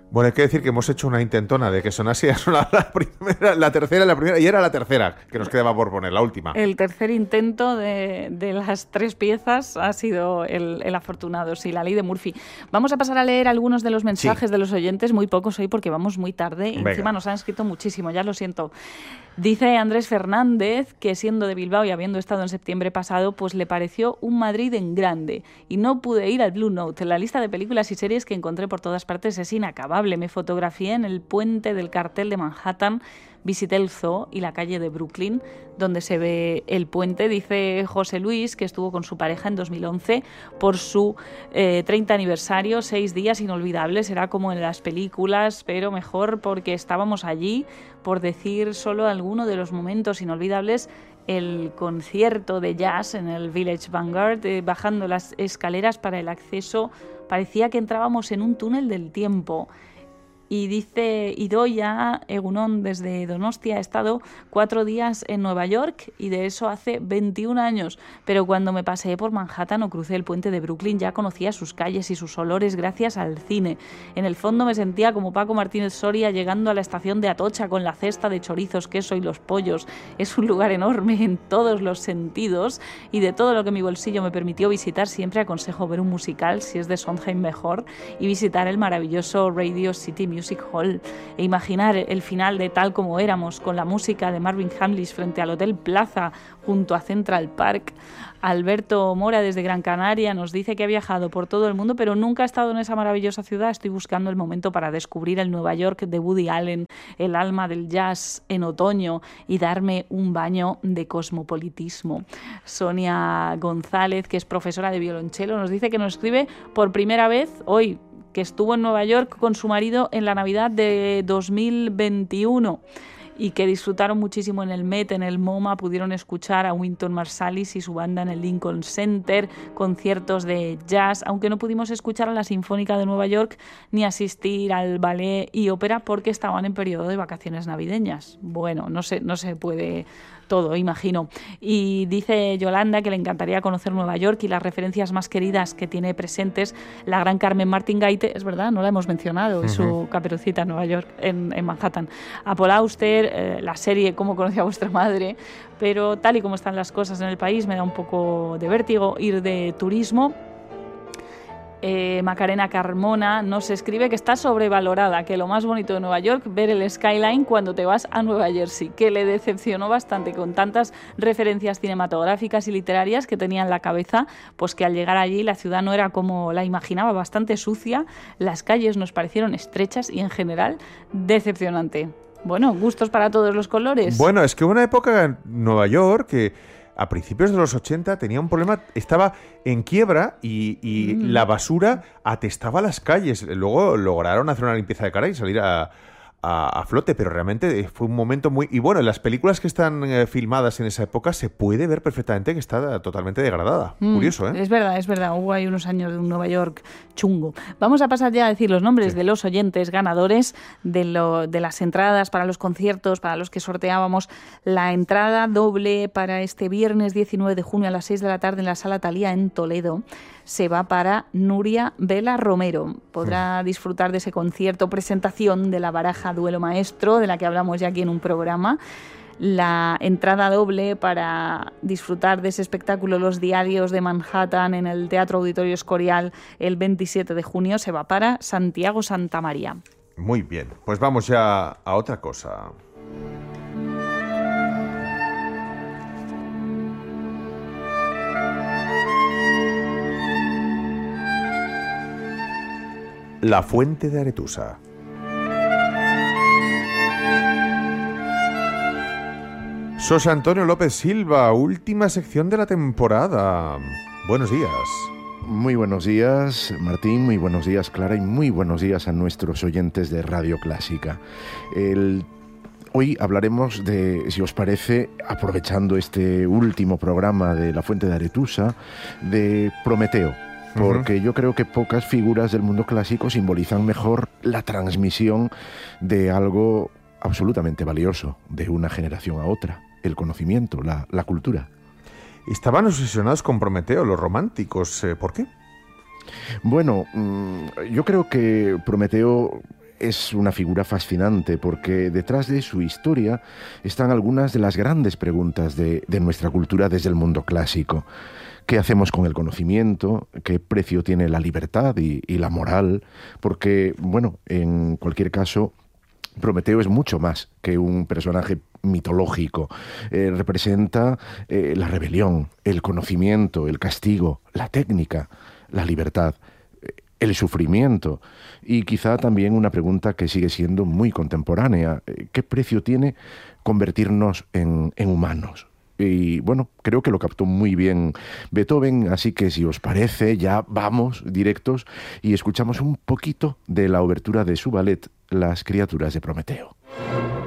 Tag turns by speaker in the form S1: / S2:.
S1: Bueno, hay que decir que hemos hecho una intentona de que sonase la primera, la tercera, la primera, y era la tercera que nos quedaba por poner, la última.
S2: El tercer intento de las tres piezas ha sido el afortunado, sí, la ley de Murphy. Vamos a pasar a leer algunos de los mensajes de los oyentes, muy pocos hoy porque vamos muy tarde.
S1: Venga.
S2: Encima nos han escrito muchísimo, ya lo siento. Dice Andrés Fernández que siendo de Bilbao y habiendo estado en septiembre pasado, pues le pareció un Madrid en grande y no pude ir al Blue Note. La lista de películas y series que encontré por todas partes es inacabable. Me fotografié en el puente del cartel de Manhattan, visité el Zoo y la calle de Brooklyn, donde se ve el puente. Dice José Luis que estuvo con su pareja en 2011 por su 30 aniversario, 6 días inolvidables. Era como en las películas, pero mejor porque estábamos allí. Por decir solo alguno de los momentos inolvidables, el concierto de jazz en el Village Vanguard, bajando las escaleras para el acceso, parecía que entrábamos en un túnel del tiempo. Y dice Idoia Egunon desde Donostia, he estado 4 días en Nueva York y de eso hace 21 años. Pero cuando me paseé por Manhattan o crucé el puente de Brooklyn ya conocía sus calles y sus olores gracias al cine. En el fondo me sentía como Paco Martínez Soria llegando a la estación de Atocha con la cesta de chorizos, queso y los pollos. Es un lugar enorme en todos los sentidos y de todo lo que mi bolsillo me permitió visitar siempre aconsejo ver un musical, si es de Sondheim mejor, y visitar el maravilloso Radio City Music Hall e imaginar el final de Tal como éramos con la música de Marvin Hamlisch frente al Hotel Plaza junto a Central Park. Alberto Mora desde Gran Canaria nos dice que ha viajado por todo el mundo pero nunca ha estado en esa maravillosa ciudad. Estoy buscando el momento para descubrir el Nueva York de Woody Allen, el alma del jazz en otoño y darme un baño de cosmopolitismo. Sonia González, que es profesora de violonchelo, nos dice que nos escribe por primera vez hoy, que estuvo en Nueva York con su marido en la Navidad de 2021 y que disfrutaron muchísimo en el Met, en el MoMA, pudieron escuchar a Wynton Marsalis y su banda en el Lincoln Center, conciertos de jazz, aunque no pudimos escuchar a la Sinfónica de Nueva York ni asistir al ballet y ópera porque estaban en periodo de vacaciones navideñas. Bueno, no se puede todo, imagino. Y dice Yolanda que le encantaría conocer Nueva York y las referencias más queridas que tiene presentes la gran Carmen Martín Gaite, es verdad, no la hemos mencionado, su Caperucita en Nueva York, en Manhattan. A Paul Auster, la serie Cómo conocí a vuestra madre, pero tal y como están las cosas en el país me da un poco de vértigo ir de turismo. Macarena Carmona nos escribe que está sobrevalorada, que lo más bonito de Nueva York, ver el skyline cuando te vas a Nueva Jersey, que le decepcionó bastante con tantas referencias cinematográficas y literarias que tenía en la cabeza, pues que al llegar allí la ciudad no era como la imaginaba, bastante sucia, las calles nos parecieron estrechas y en general decepcionante. Bueno, gustos para todos los colores.
S1: Bueno, es que hubo una época en Nueva York que a principios de los 80 tenía un problema, estaba en quiebra y la basura atestaba las calles. Luego lograron hacer una limpieza de cara y salir a flote, pero realmente fue un momento muy... Y bueno, en las películas que están filmadas en esa época se puede ver perfectamente que está totalmente degradada. Curioso, ¿eh?
S2: Es verdad. Hubo ahí unos años de un Nueva York chungo. Vamos a pasar ya a decir los nombres de los oyentes ganadores de las entradas para los conciertos, para los que sorteábamos. La entrada doble para este viernes 19 de junio a las 6 de la tarde en la Sala Thalía en Toledo se va para Nuria Vela Romero. Podrá disfrutar de ese concierto, presentación de la baraja Duelo Maestro, de la que hablamos ya aquí en un programa. La entrada doble para disfrutar de ese espectáculo Los Diarios de Manhattan en el Teatro Auditorio Escorial el 27 de junio se va para Santiago Santamaría.
S1: Muy bien, pues vamos ya a otra cosa. La Fuente de Aretusa. Sos Antonio López Silva, última sección de la temporada. Buenos días.
S3: Muy buenos días, Martín, muy buenos días, Clara, y muy buenos días a nuestros oyentes de Radio Clásica. Hoy hablaremos de, si os parece, aprovechando este último programa de La Fuente de Aretusa, de Prometeo. Porque yo creo que pocas figuras del mundo clásico simbolizan mejor la transmisión de algo absolutamente valioso de una generación a otra, el conocimiento, la cultura.
S1: Estaban obsesionados con Prometeo, los románticos. ¿Por qué?
S3: Bueno, yo creo que Prometeo es una figura fascinante porque detrás de su historia están algunas de las grandes preguntas de nuestra cultura desde el mundo clásico. ¿Qué hacemos con el conocimiento? ¿Qué precio tiene la libertad y la moral? Porque, bueno, en cualquier caso, Prometeo es mucho más que un personaje mitológico. Representa la rebelión, el conocimiento, el castigo, la técnica, la libertad, el sufrimiento y quizá también una pregunta que sigue siendo muy contemporánea. ¿Qué precio tiene convertirnos en humanos? Y bueno, creo que lo captó muy bien Beethoven, así que si os parece ya vamos directos y escuchamos un poquito de la obertura de su ballet Las criaturas de Prometeo.